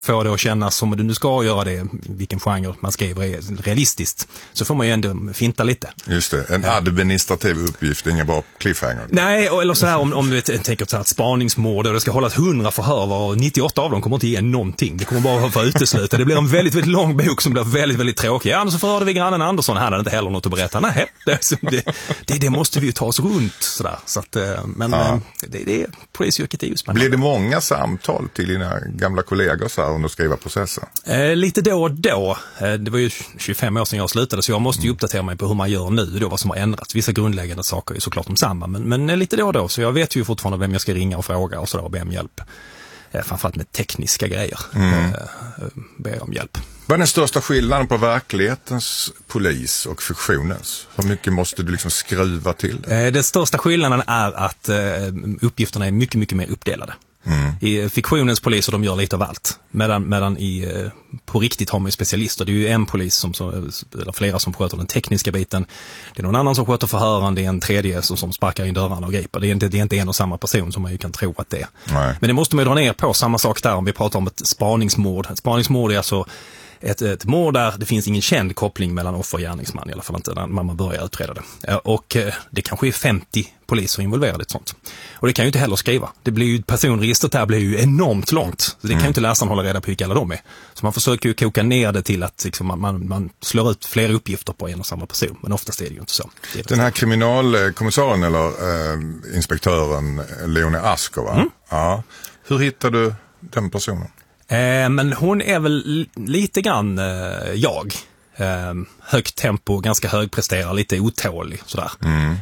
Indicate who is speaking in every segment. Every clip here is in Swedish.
Speaker 1: få det att kännas som du nu ska göra det, vilken genre man skriver är realistiskt, så får man ju ändå finta lite.
Speaker 2: Just det, en administrativ uppgift, ingen bara cliffhanger.
Speaker 1: Nej, eller så här om du tänker så här, ett spaningsmål och det ska hållas 100 förhör och 98 av dem kommer inte ge någonting. Det kommer bara att utesluta. Det blir en väldigt, väldigt lång bok som blir väldigt, väldigt tråkig. Ja, men så förhörde vi grannen Andersson, han hade inte heller något att berätta. Nej, det måste vi ju ta oss runt sådär. Så att, men det är polisyrket är ju spännande.
Speaker 2: Blir det många samtal till dina gamla kollegor så här under skriva processen?
Speaker 1: Lite då och då. Det var ju 25 år sedan jag slutade, så jag måste ju uppdatera mig på hur man gör nu då, vad som har ändrats. Vissa grundläggande saker är ju såklart om samma, men lite då och då. Så jag vet ju fortfarande vem jag ska ringa och fråga och sådär och be om hjälp. Framförallt med tekniska grejer. Be om hjälp.
Speaker 2: Vad är den största skillnaden på verklighetens polis och fiktionens? Hur mycket måste du liksom skruva till det?
Speaker 1: Den största skillnaden är att uppgifterna är mycket, mycket mer uppdelade. I fiktionens poliser, de gör lite av allt. Medan på riktigt har man ju specialister. Det är ju en polis eller flera som sköter den tekniska biten. Det är någon annan som sköter förhören. Det är en tredje som sparkar in dörrarna och griper. Det är inte en och samma person som man ju kan tro att det är. Nej. Men det måste man ju dra ner på. Samma sak där om vi pratar om ett spaningsmord. Ett spaningsmord är alltså ett mord där det finns ingen känd koppling mellan offer och gärningsman, i alla fall inte när man börjar utreda det. Och det kanske är 50 poliser involverade i ett sånt. Och det kan ju inte heller skriva. Det blir ju, personregistret här blir ju enormt långt. Så det kan ju inte läsaren hålla reda på vilka alla de är. Så man försöker ju koka ner det till att liksom, man slår ut flera uppgifter på en och samma person. Men oftast är det ju inte så.
Speaker 2: Den här kriminalkommissarien eller inspektören Leone Asker, va? Ja. Hur hittar du den personen?
Speaker 1: Men hon är väl lite grann jag. Högt tempo, ganska högpresterar, lite otålig sådär.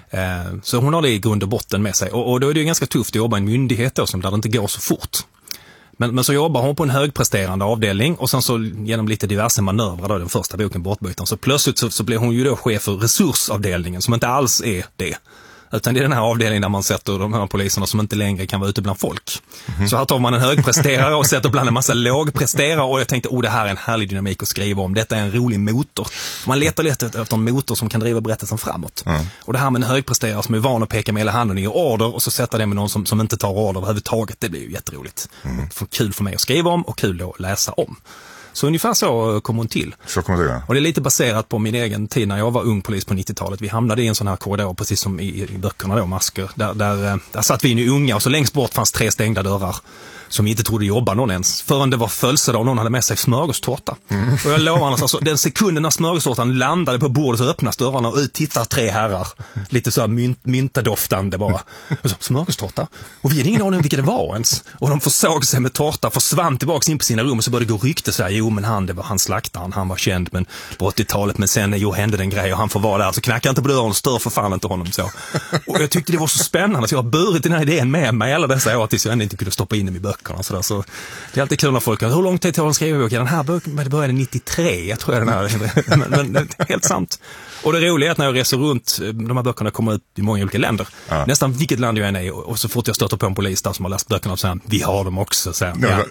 Speaker 1: Så hon har det i grund och botten med sig. Och då är det ju ganska tufft att jobba i en myndighet då, som där det inte går så fort. Men så jobbar hon på en högpresterande avdelning och sen så genom lite diverse manövrar då, den första boken Bortbytaren, så plötsligt så blir hon ju då chef för resursavdelningen som inte alls är det. Utan det är den här avdelningen där man sätter de här poliserna som inte längre kan vara ute bland folk. Så här tar man en högpresterare och sätter bland en massa lågpresterare, och jag tänkte, det här är en härlig dynamik att skriva om. Detta är en rolig motor. Man letar efter en motor som kan driva berättelsen framåt. Och det här med en högpresterare som är van att peka med hela handen i order och så sätter det med någon som inte tar order överhuvudtaget, det blir ju jätteroligt. Kul för mig att skriva om och kul att läsa om. Så ungefär så kom hon till.
Speaker 2: Så kom det, ja.
Speaker 1: Och det är lite baserat på min egen tid när jag var ung polis på 90-talet. Vi hamnade i en sån här korridor, precis som i böckerna då, Masker. Där satt vi in i unga och så längst bort fanns 3 stängda dörrar som vi inte trodde jobba någon ens. Förrän det var födelsedag och någon hade med sig smörgåstårta. Och jag lovar, alltså, den sekunden när smörgåstårtan landade på bordet så öppnas dörrarna och ut tittar 3 herrar. Lite så här myntadoftande bara. Och så, smörgåstårta? Och vi hade ingen aning om vilka det var ens. Och de försåg sig med tårta, försvann tillbaka in på sina rum och så började det gå rykte så här, men det var han slaktaren, han var känd men på 80-talet, men sen hände den grej och han får vara där, så knackar inte på dörren och stör för fan inte honom så. Och jag tyckte det var så spännande så jag har burit den här idén med mig alla dessa år tills jag ändå inte kunde stoppa in dem i böckerna så där. Så det är alltid kul när folk hur lång tid tog de skriva boken? Den här boken började 93, jag tror jag den här men helt sant. Och det roliga är att när jag reser runt, de här böckerna kommer ut i många olika länder. Ja. Nästan vilket land jag än är, och så fort jag stöter på en polis där som har läst böckerna och säger, vi har dem också. Så här,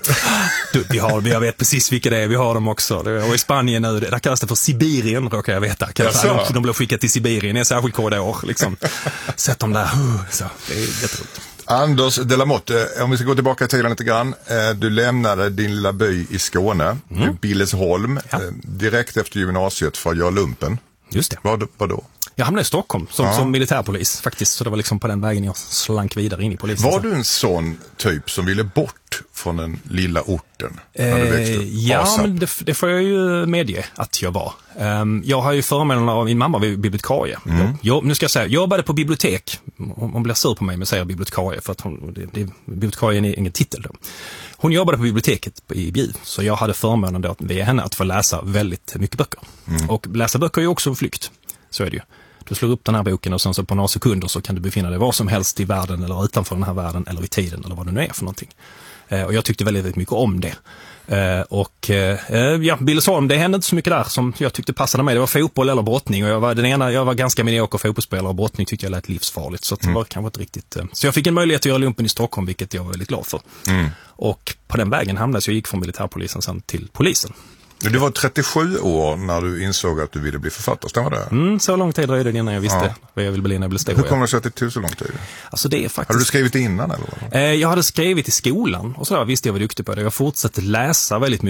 Speaker 1: jag vet precis vilka det är, vi har dem också. Och i Spanien nu, där kallas det för Sibirien, råkar jag veta. De blev skickade till Sibirien i en särskild korridor. Liksom. Sätt dem där, så det är jätteroligt.
Speaker 2: Anders de la Motte, om vi ska gå tillbaka i tiden lite grann. Du lämnade din lilla by i Skåne, Billesholm, direkt efter gymnasiet för att göra lumpen.
Speaker 1: Just det.
Speaker 2: Vad då?
Speaker 1: Jag hamnade i Stockholm som militärpolis faktiskt, så det var liksom på den vägen jag slank vidare in i polisen.
Speaker 2: Var du en sån typ som ville bort från den lilla orten när du växte upp?
Speaker 1: Ja, men det får jag ju medge att jag var. Jag har ju förmånen av min mamma var bibliotekarie. Nu ska jag säga, jag jobbade på bibliotek. Hon blir sur på mig med säger bibliotekarie för att bibliotekarien är ingen titel då. Hon jobbade på biblioteket i Bjuv, så jag hade förmånen då via henne att få läsa väldigt mycket böcker. Och läsa böcker är ju också en flykt. Så är det ju. Du slår upp den här boken och sen så på några sekunder så kan du befinna dig var som helst i världen eller utanför den här världen eller i tiden eller vad det nu är för någonting. Och jag tyckte väldigt mycket om det. Billesholm, det hände inte så mycket där som jag tyckte passade mig. Det var fotboll eller brottning och jag var ganska medioker fotbollsspelare och brottning tyckte jag lät livsfarligt så det var kanske inte riktigt. Så jag fick en möjlighet att göra lumpen i Stockholm, vilket jag var väldigt glad för. Och på den vägen hamnade jag gick från militärpolisen sen till polisen.
Speaker 2: Du var 37 år när du insåg att du ville bli författare, stämmer det?
Speaker 1: Så lång tid dröjde det innan jag visste vad jag ville bli när jag blev stor.
Speaker 2: Hur kommer det sig att det tog så lång tid?
Speaker 1: Alltså det är faktiskt...
Speaker 2: Hade du skrivit innan eller?
Speaker 1: Jag hade skrivit i skolan och så där visste jag var duktig på det. Jag fortsatte läsa väldigt mycket.